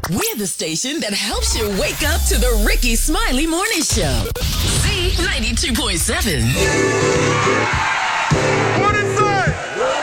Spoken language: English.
We're the station that helps you wake up to the Ricky Smiley Morning Show. Z92.7.